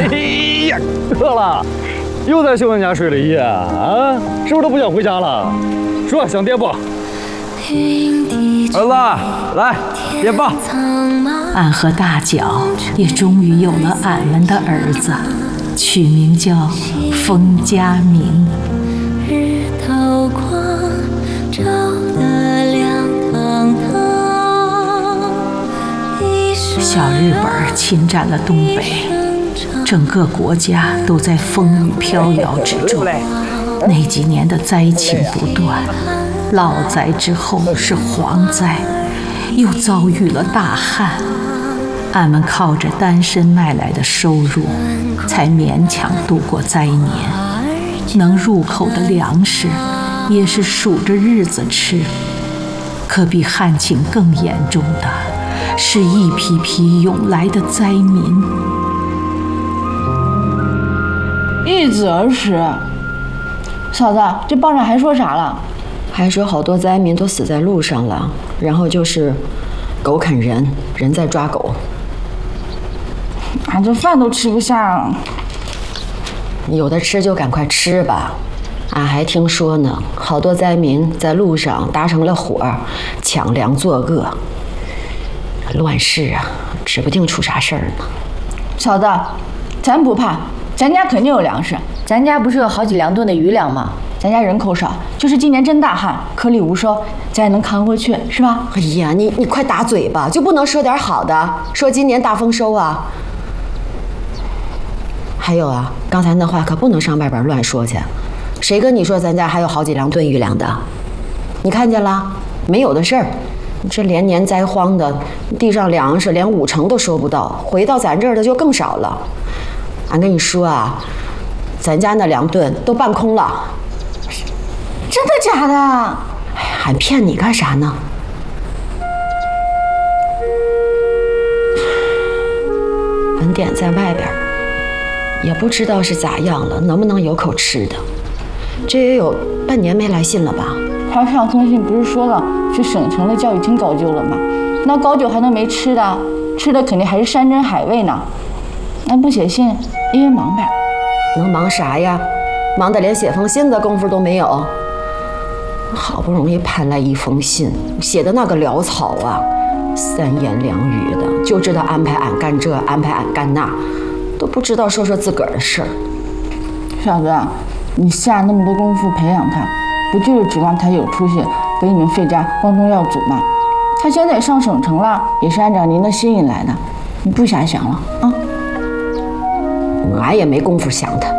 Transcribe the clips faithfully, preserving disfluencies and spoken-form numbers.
哎呀，得了，又在秀恩家睡了一夜啊？是不是都不想回家了？说想爹不？儿子，来，爹抱。 俺和大脚也终于有了俺们的儿子，取名叫封家明。日头光照得亮堂堂，小日本侵占了东北，整个国家都在风雨飘摇之中。那几年的灾情不断，涝灾之后是蝗灾，又遭遇了大旱。俺们靠着单身卖来的收入，才勉强度过灾年。能入口的粮食，也是数着日子吃。可比旱情更严重的，是一批批涌来的灾民。 易子而食。嫂子，这报上还说啥了？ 还说好多灾民都死在路上了，然后就是狗啃人，人在抓狗。 俺这饭都吃不下， 有的吃就赶快吃吧。俺还听说呢，好多灾民在路上搭成了伙，抢粮作恶。乱世啊，指不定出啥事儿呢。 嫂子，咱不怕，咱家肯定有粮食。咱家不是有好几两吨的余粮吗？咱家人口少，就是今年真大旱，颗粒无收，咱也能扛回去，是吧？ 哎呀，你你快打嘴巴，就不能说点好的？说今年大丰收啊？还有啊，刚才那话可不能上外边乱说去。谁跟你说咱家还有好几两吨余粮的？你看见了？没有的事儿。这连年灾荒的，地上粮食连五成都收不到，回到咱这儿的就更少了。俺跟你说啊，咱家那两吨都半空了。 真的假的？ 哎呀，俺骗你干啥呢？文典在外边，也不知道是咋样了，能不能有口吃的。这也有半年没来信了吧？ 他上封信不是说了去省城的教育厅搞究了吗？那搞究还能没吃的？吃的肯定还是山珍海味呢。那不写信，因为忙呗。 能忙啥呀？忙得连写封信的功夫都没有。好不容易盼来一封信，写的那个潦草啊，三言两语的，就知道安排俺干这，安排俺干那，都不知道说说自个儿的事儿。 小子，你下那么多功夫培养他，不就是指望他有出息，给你们费家光宗耀祖吗？他现在也上省城了，也是按照您的心意来的，你不瞎想了啊？ 俺也没工夫想他。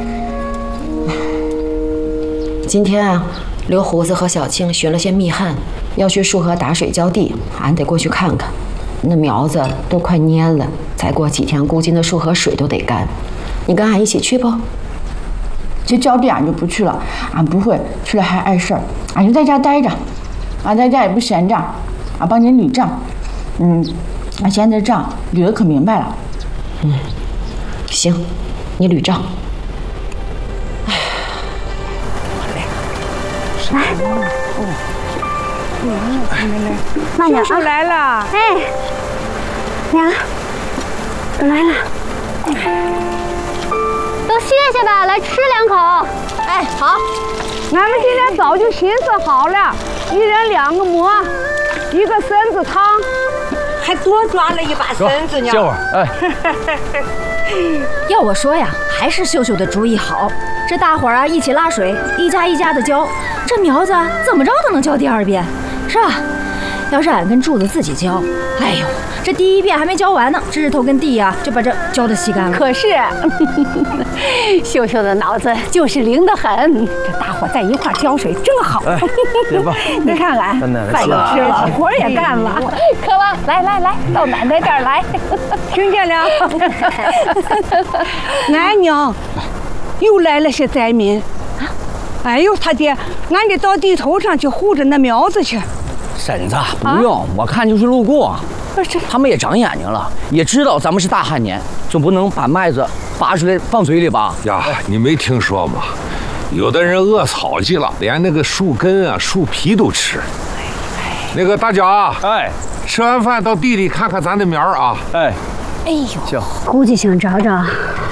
今天啊，刘胡子和小青寻了些密汉，要去束河打水浇地，俺得过去看看。那苗子都快蔫了，再过几天估计那束河水都得干。你跟俺一起去不？ 这浇地俺就不去了，俺不会，去了还碍事儿，俺就在家待着。俺在家也不闲着，俺帮您捋账。嗯，俺现在账捋得可明白了。 嗯，行，你捋账。 来，慢点啊！ 叔叔来了， 哎，娘，我来了，都歇歇吧，来吃两口。 哎，好，俺们今天早就寻思好了，一人两个馍，一个参子汤，还多抓了一把参子呢。 歇会儿，哎。 要我说呀，还是秀秀的主意好。这大伙儿啊，一起拉水，一家一家的浇，这苗子怎么着都能浇第二遍，是吧？要是俺跟柱子自己浇，哎呦，这第一遍还没浇完呢，枝头跟地呀、啊、就把这浇得稀干了。 可是，秀秀的脑子就是灵得很，这大伙在一块浇水正好。 哎，对吧？ 你看看，饭都吃了，活也干了，渴望，来来来，到奶奶这儿来， 听见了？俺娘又来了些灾民。哎呦，他爹，俺得到地头上去护着那苗子去。 婶子，不用，啊、我看就是路过。他们也长眼睛了，也知道咱们是大旱年，总不能把麦子拔出来放嘴里吧？ 呀，你没听说吗？有的人饿草去了，连那个树根啊、树皮都吃。那个大脚啊， 哎， 吃完饭到地里看看咱的苗啊。 哎， 哎呦， 行， 估计想找找